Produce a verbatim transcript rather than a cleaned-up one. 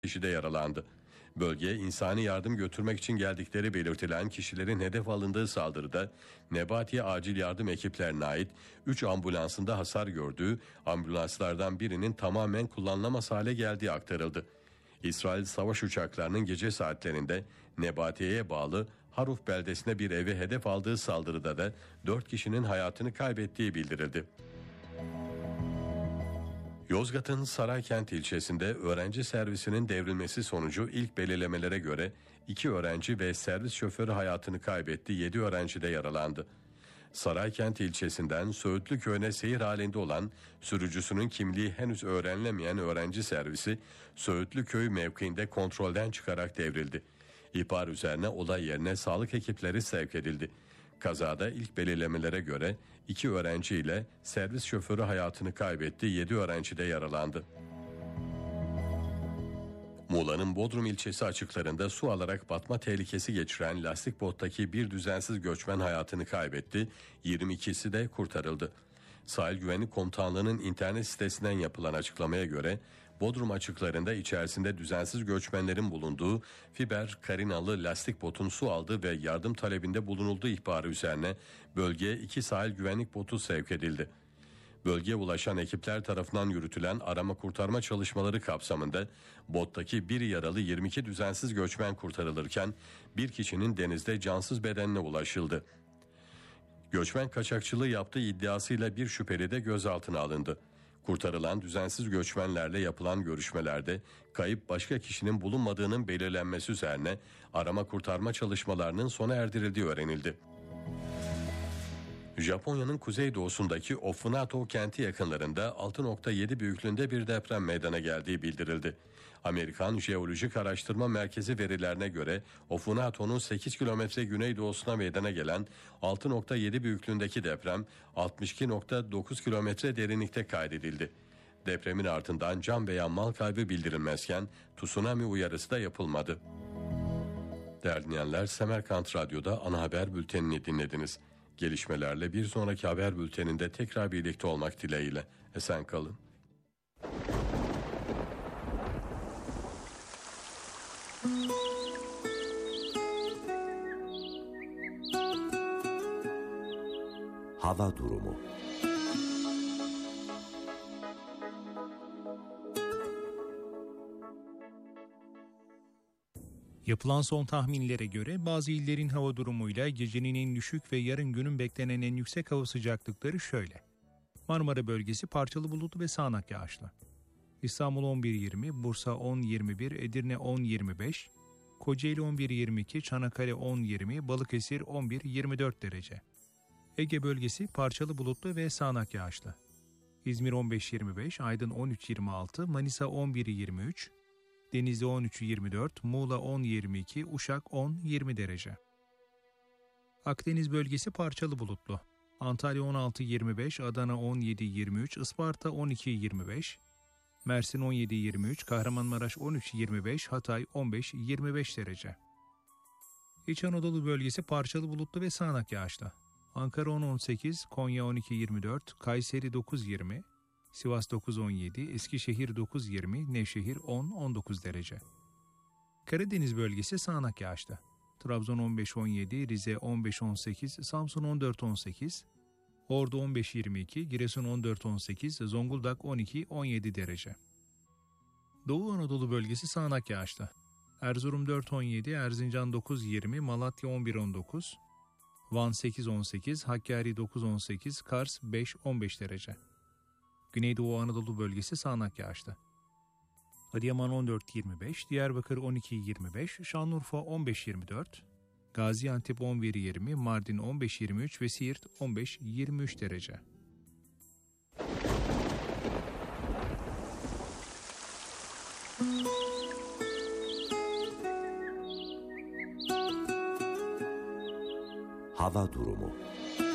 kişi de yaralandı. Bölgeye insani yardım götürmek için geldikleri belirtilen kişilerin hedef alındığı saldırıda Nebatiye acil yardım ekiplerine ait üç ambulansında hasar gördüğü, ambulanslardan birinin tamamen kullanılamaz hale geldiği aktarıldı. İsrail savaş uçaklarının gece saatlerinde Nebatiye'ye bağlı Haruf beldesine bir evi hedef aldığı saldırıda da dört kişinin hayatını kaybettiği bildirildi. Yozgat'ın Saraykent ilçesinde öğrenci servisinin devrilmesi sonucu ilk belirlemelere göre iki öğrenci ve servis şoförü hayatını kaybetti, yedi öğrenci de yaralandı. Saraykent ilçesinden Söğütlü köyüne seyir halinde olan sürücüsünün kimliği henüz öğrenilemeyen öğrenci servisi Söğütlü köy mevkiinde kontrolden çıkarak devrildi. İhbar üzerine olay yerine sağlık ekipleri sevk edildi. Kazada ilk belirlemelere göre iki öğrenci ile servis şoförü hayatını kaybetti, yedi öğrenci de yaralandı. Muğla'nın Bodrum ilçesi açıklarında su alarak batma tehlikesi geçiren lastik bottaki bir düzensiz göçmen hayatını kaybetti, yirmi ikisi de kurtarıldı. Sahil Güvenlik Komutanlığı'nın internet sitesinden yapılan açıklamaya göre Bodrum açıklarında içerisinde düzensiz göçmenlerin bulunduğu fiber karinalı lastik botun su aldığı ve yardım talebinde bulunulduğu ihbarı üzerine bölgeye iki sahil güvenlik botu sevk edildi. Bölgeye ulaşan ekipler tarafından yürütülen arama kurtarma çalışmaları kapsamında bottaki bir yaralı yirmi iki düzensiz göçmen kurtarılırken bir kişinin denizde cansız bedenine ulaşıldı. Göçmen kaçakçılığı yaptığı iddiasıyla bir şüpheli de gözaltına alındı. Kurtarılan düzensiz göçmenlerle yapılan görüşmelerde kayıp başka kişinin bulunmadığının belirlenmesi üzerine arama kurtarma çalışmalarının sona erdirildiği öğrenildi. Japonya'nın kuzeydoğusundaki Ofunato kenti yakınlarında altı nokta yedi büyüklüğünde bir deprem meydana geldiği bildirildi. Amerikan Jeolojik Araştırma Merkezi verilerine göre Ofunato'nun sekiz kilometre güneydoğusuna meydana gelen altı nokta yedi büyüklüğündeki deprem altmış iki nokta dokuz kilometre derinlikte kaydedildi. Depremin ardından can veya mal kaybı bildirilmezken tsunami uyarısı da yapılmadı. Değerli dinleyenler, Semerkant Radyo'da ana haber bültenini dinlediniz. Gelişmelerle bir sonraki haber bülteninde tekrar birlikte olmak dileğiyle. Esen kalın. Hava durumu. Yapılan son tahminlere göre bazı illerin hava durumuyla gecenin en düşük ve yarın günün beklenen en yüksek hava sıcaklıkları şöyle. Marmara bölgesi parçalı bulutlu ve sağanak yağışlı. İstanbul on bir yirmi, Bursa on yirmi bir, Edirne on yirmi beş, Kocaeli on bir yirmi iki, Çanakkale on yirmi, Balıkesir on bir yirmi dört derece. Ege bölgesi parçalı bulutlu ve sağanak yağışlı. İzmir on beş yirmi beş, Aydın on üç yirmi altı, Manisa on bir yirmi üç, Denizli on üç yirmi dört, Muğla on yirmi iki, Uşak on yirmi derece. Akdeniz bölgesi parçalı bulutlu. Antalya on altı yirmi beş, Adana on yedi yirmi üç, Isparta on iki yirmi beş, Mersin on yedi yirmi üç, Kahramanmaraş on üç yirmi beş, Hatay on beş yirmi beş derece. İç Anadolu bölgesi parçalı bulutlu ve sağanak yağışlı. Ankara on on sekiz, Konya on iki yirmi dört, Kayseri dokuz yirmi, Sivas dokuz on yedi, Eskişehir dokuz yirmi, Nevşehir on on dokuz derece. Karadeniz bölgesi sağanak yağışlı. Trabzon on beş on yedi, Rize on beş on sekiz, Samsun on dört on sekiz, Ordu on beş yirmi iki, Giresun on dört on sekiz, Zonguldak on iki on yedi derece. Doğu Anadolu bölgesi sağanak yağışlı. Erzurum dört on yedi, Erzincan dokuz yirmi, Malatya on bir on dokuz, Van sekiz on sekiz, Hakkari dokuz on sekiz, Kars beş on beş derece. Güneydoğu Anadolu bölgesi sağanak yağışlı. Adıyaman on dört yirmi beş, Diyarbakır on iki yirmi beş, Şanlıurfa on beş yirmi dört, Gaziantep on bir yirmi, Mardin on beş yirmi üç ve Siirt on beş yirmi üç derece. Hava durumu.